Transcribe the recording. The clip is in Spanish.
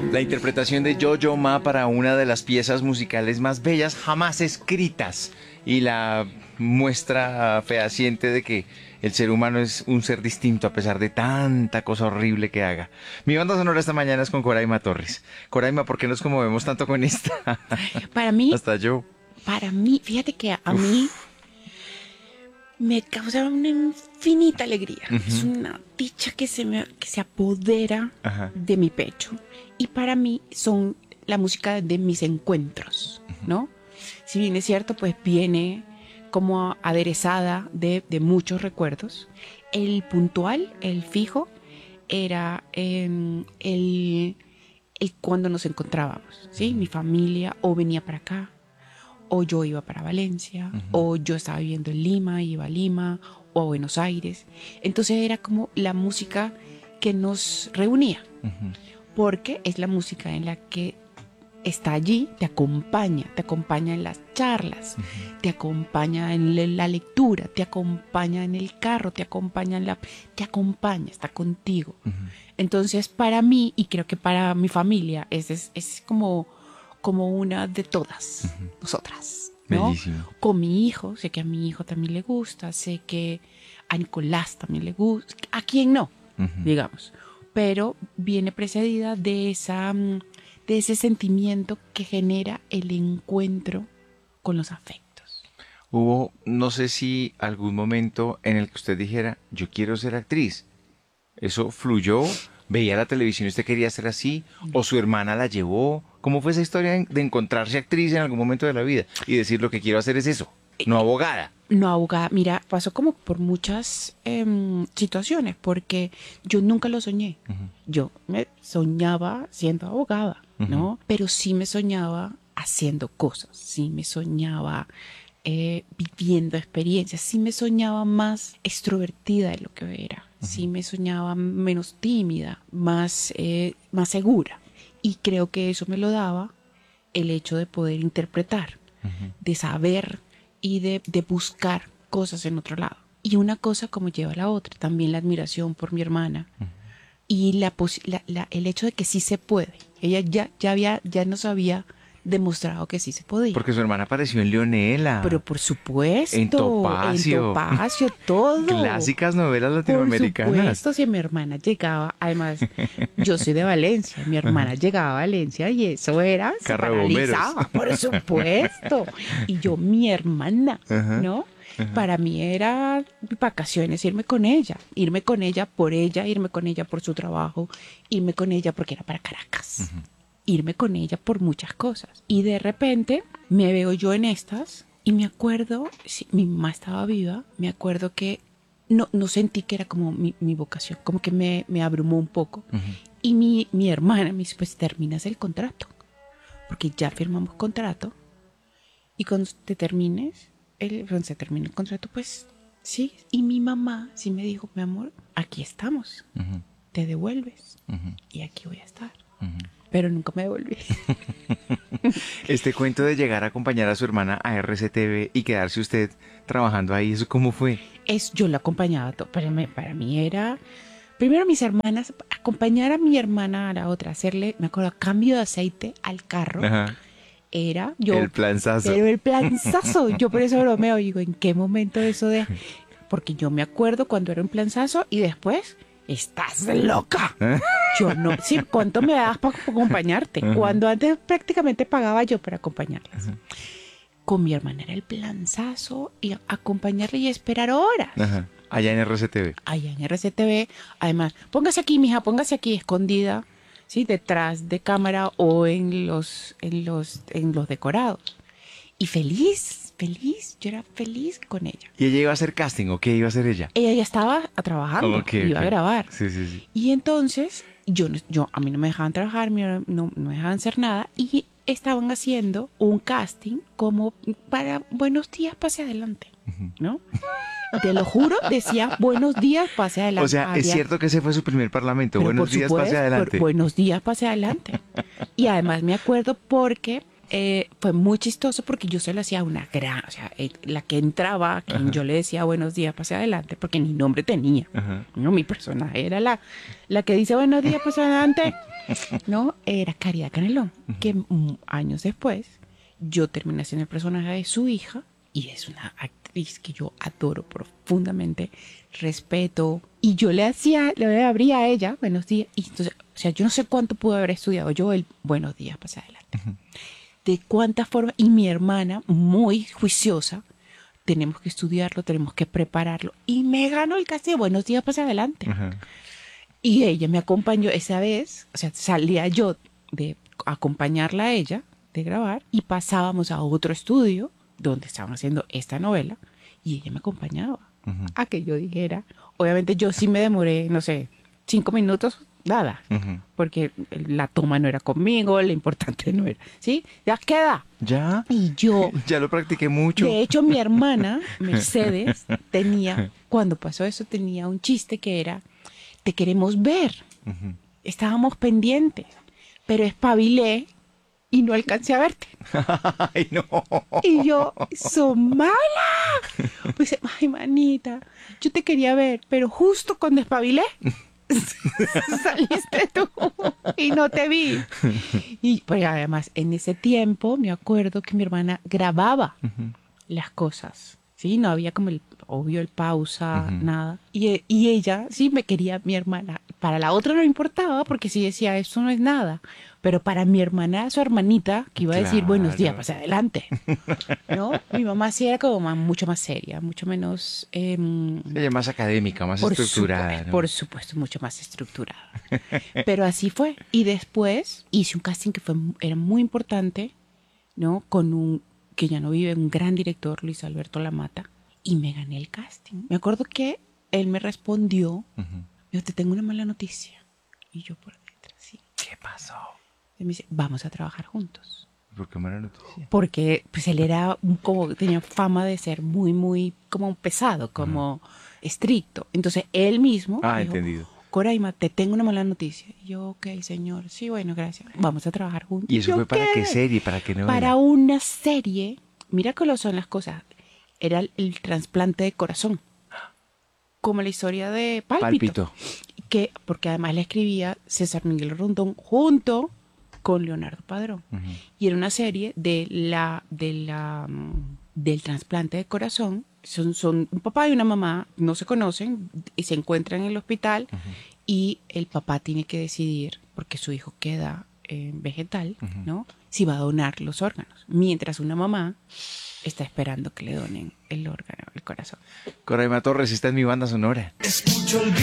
La interpretación de Yo-Yo Ma para una de las piezas musicales más bellas jamás escritas y la muestra fehaciente de que el ser humano es un ser distinto a pesar de tanta cosa horrible que haga. Mi banda sonora esta mañana es con Coraima Torres. Coraima, ¿por qué nos conmovemos tanto con esta? Para mí, Hasta yo. fíjate que a mí me causa una infinita alegría. Es una dicha que se apodera de mi pecho. Y para mí son la música de mis encuentros, ¿no? Si bien es cierto, pues viene como aderezada de muchos recuerdos. El puntual, el fijo, era el cuando nos encontrábamos, ¿sí? Mi familia o venía para acá, o yo iba para Valencia, o yo estaba viviendo en Lima, iba a Lima, o a Buenos Aires. Entonces era como la música que nos reunía, porque es la música en la que está allí, te acompaña en las charlas, te acompaña en la lectura, te acompaña en el carro, te acompaña está contigo. Entonces para mí, y creo que para mi familia, es como una de todas nosotras, ¿no? Bellísimo. Con mi hijo, sé que a mi hijo también le gusta, sé que a Nicolás también le gusta, a quien no, digamos, pero viene precedida de ese sentimiento que genera el encuentro con los afectos. Hubo, no sé si algún momento en el que usted dijera, yo quiero ser actriz. ¿Eso fluyó? ¿Veía la televisión y usted quería ser así? ¿O su hermana la llevó? ¿Cómo fue esa historia de encontrarse actriz en algún momento de la vida y decir lo que quiero hacer es eso? No abogada. No abogada. Mira, pasó como por muchas situaciones, porque yo nunca lo soñé. Yo me soñaba siendo abogada, ¿no? Pero sí me soñaba haciendo cosas, sí me soñaba viviendo experiencias, sí me soñaba más extrovertida de lo que era, sí me soñaba menos tímida, más segura. Y creo que eso me lo daba el hecho de poder interpretar, de saber y de buscar cosas en otro lado. Y una cosa como lleva a la otra, también la admiración por mi hermana y el hecho de que sí se puede. Ella ya nos había demostrado que sí se podía. Porque su hermana apareció en Leonela. Pero por supuesto. En Topacio. Todo. Clásicas novelas latinoamericanas. Por supuesto, si mi hermana llegaba, además, yo soy de Valencia, mi hermana llegaba a Valencia y eso era, se paralizaba, por supuesto. Y yo, mi hermana, ¿no? Para mí era vacaciones, irme con ella por ella, irme con ella por su trabajo, irme con ella porque era para Caracas. Irme con ella por muchas cosas. Y de repente me veo yo en estas y me acuerdo, si mi mamá estaba viva, me acuerdo que no sentí que era como mi vocación, como que me abrumó un poco. Y mi hermana me dice, pues terminas el contrato, porque ya firmamos contrato y cuando te termines, cuando se termine el contrato, pues sí. Y mi mamá sí me dijo, mi amor, aquí estamos, te devuelves y aquí voy a estar. Pero nunca me devolví. Este cuento de llegar a acompañar a su hermana a RCTV y quedarse usted trabajando ahí, ¿eso cómo fue? Yo la acompañaba. Para mí era... Primero mis hermanas, acompañar a mi hermana a la otra, hacerle, me acuerdo, cambio de aceite al carro. Era yo... El planzazo. Pero el planzazo. Yo por eso bromeo, digo, ¿en qué momento eso de...? Porque yo me acuerdo cuando era un planzazo y después... ¡Estás loca! Yo no... Sí, ¿cuánto me das para acompañarte? Cuando antes prácticamente pagaba yo para acompañarlas. Con mi hermana era el planzazo y acompañarle y esperar horas. Allá en RCTV. Allá en RCTV. Además, póngase aquí, mija, póngase aquí, escondida, ¿sí? Detrás de cámara o en los decorados. Y feliz, yo era feliz con ella. ¿Y ella iba a hacer casting o qué iba a hacer ella? Ella ya estaba trabajando, iba a grabar. Sí. Y entonces, a mí no me dejaban trabajar, no me dejaban hacer nada y estaban haciendo un casting como para Buenos días, pase adelante, ¿no? Te lo juro, decía buenos días, pase adelante. O sea, es cierto que ese fue su primer parlamento. Pero buenos días, pase adelante. Buenos días, pase adelante. Y además me acuerdo porque fue muy chistoso porque yo se lo hacía a una gran, o sea, la que entraba, a quien yo le decía buenos días, pase adelante, porque ni nombre tenía. No, mi personaje era la que dice buenos días, pase adelante. No, era Caridad Canelón, que años después yo terminé siendo el personaje de su hija y es una actriz que yo adoro profundamente, respeto, y yo le abría a ella buenos días, y entonces, o sea, yo no sé cuánto pude haber estudiado yo el buenos días, pase adelante. De cuántas formas, y mi hermana, muy juiciosa, tenemos que estudiarlo, tenemos que prepararlo, y me ganó el casting de buenos días, pase adelante. Y ella me acompañó esa vez, o sea, salía yo de acompañarla a ella, de grabar, y pasábamos a otro estudio donde estaban haciendo esta novela, y ella me acompañaba a que yo dijera. Obviamente yo sí me demoré, no sé, 5 minutos, nada, porque la toma no era conmigo, lo importante no era, ¿sí? Ya queda. ¿Ya? Y yo... Ya lo practiqué mucho. De hecho, mi hermana, Mercedes, cuando pasó eso, tenía un chiste que era, te queremos ver. Estábamos pendientes, pero espabilé y no alcancé a verte. Ay, no. Y yo, ¡son mala! Pues, ay, manita, yo te quería ver, pero justo cuando espabilé, saliste tú y no te vi. Y pues además, en ese tiempo, me acuerdo que mi hermana grababa las cosas. Sí, no había como el pausa, nada. Y ella sí me quería, mi hermana. Para la otra no importaba porque sí decía, esto no es nada. Pero para mi hermana, su hermanita, que iba a decir buenos días, pase adelante. ¿No? Mi mamá sí era como mucho más seria, mucho menos... Ella más académica, más estructurada. ¿No? Por supuesto, mucho más estructurada. Pero así fue. Y después hice un casting que era muy importante, ¿no? Con que ya no vive, un gran director, Luis Alberto Lamata, y me gané el casting. Me acuerdo que él me respondió, yo te tengo una mala noticia. Y yo por dentro, sí. ¿Qué pasó? Y me dice, vamos a trabajar juntos. ¿Por qué mala noticia? Porque pues él era como, tenía fama de ser muy, muy como pesado, como estricto. Entonces él mismo dijo, entendido. Coraima, te tengo una mala noticia. Y yo, ok, señor, sí, bueno, gracias. Vamos a trabajar juntos. ¿Y eso fue para qué serie? ¿Para qué novela? Para una serie, mira cómo son las cosas. Era el trasplante de corazón. Como la historia de Pálpito. Porque además la escribía César Miguel Rondón junto con Leonardo Padrón. Y era una serie del trasplante de corazón. Son un papá y una mamá, no se conocen y se encuentran en el hospital y el papá tiene que decidir, porque su hijo queda vegetal, ¿no? Si va a donar los órganos. Mientras una mamá está esperando que le donen el órgano, el corazón. Coraima Torres está en mi banda sonora.